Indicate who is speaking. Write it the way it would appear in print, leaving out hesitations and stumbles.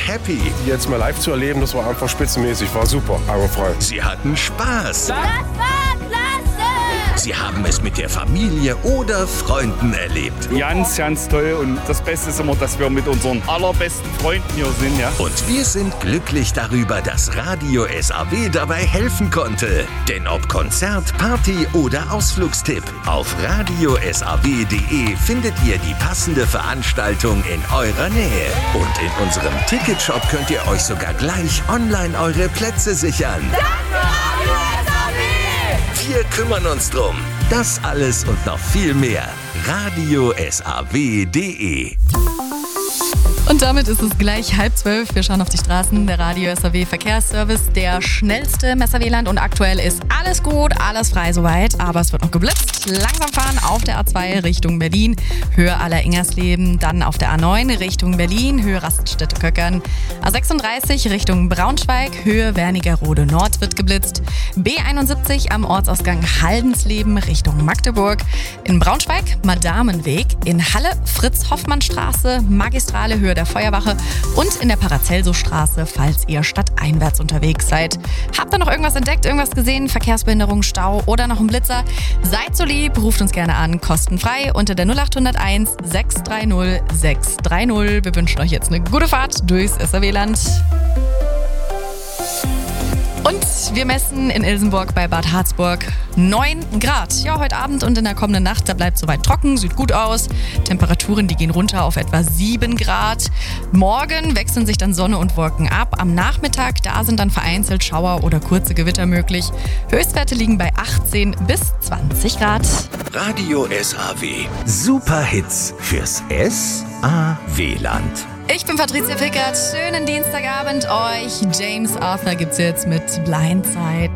Speaker 1: sind happy.
Speaker 2: Die jetzt mal live zu erleben, das war einfach spitzenmäßig, war super, einwandfrei.
Speaker 1: Sie hatten Spaß.
Speaker 3: Das war klasse!
Speaker 1: Sie haben es mit der Familie oder Freunden erlebt.
Speaker 4: Ganz, ganz toll und das Beste ist immer, dass wir mit unseren allerbesten Freunden hier sind. Ja?
Speaker 1: Und wir sind glücklich darüber, dass Radio SAW dabei helfen konnte. Denn ob Konzert, Party oder Ausflugstipp, auf radiosaw.de findet ihr die passende Veranstaltung in eurer Nähe. Und in unserem Ticketshop könnt ihr euch sogar gleich online eure Plätze sichern.
Speaker 3: Danke, Radio SAW!
Speaker 1: Wir kümmern uns drum. Das alles und noch viel mehr. radiosaw.de.
Speaker 5: Und damit ist es gleich 11:30. Wir schauen auf die Straßen. Der Radio SAW Verkehrsservice, der schnellste im SAW-Land. Und aktuell ist alles gut, alles frei soweit. Aber es wird noch geblitzt. Langsam fahren auf der A2 Richtung Berlin, Höhe Aller-Ingersleben. Dann auf der A9 Richtung Berlin, Höhe Raststätte-Köckern. A36 Richtung Braunschweig, Höhe Wernigerode Nord wird geblitzt. B71 am Ortsausgang Haldensleben Richtung Magdeburg. In Braunschweig Madamenweg. In Halle Fritz-Hoffmann-Straße, Magistrale Höhe der Feuerwache und in der Paracelso-Straße, falls ihr stadteinwärts unterwegs seid. Habt ihr noch irgendwas entdeckt, irgendwas gesehen? Verkehrsbehinderung, Stau oder noch ein Blitzer? Seid so lieb, ruft uns gerne an, kostenfrei unter der 0801 630 630. Wir wünschen euch jetzt eine gute Fahrt durchs SAW-Land. Und wir messen in Ilsenburg bei Bad Harzburg 9 Grad. Ja, heute Abend und in der kommenden Nacht, da bleibt soweit trocken, sieht gut aus. Temperaturen, die gehen runter auf etwa 7 Grad. Morgen wechseln sich dann Sonne und Wolken ab. Am Nachmittag, da sind dann vereinzelt Schauer oder kurze Gewitter möglich. Höchstwerte liegen bei 18 bis 20 Grad.
Speaker 1: Radio SAW. Super Hits fürs SAW-Land.
Speaker 5: Ich bin Patricia Pickert. Schönen Dienstagabend euch. James Arthur gibt's jetzt mit Blindside.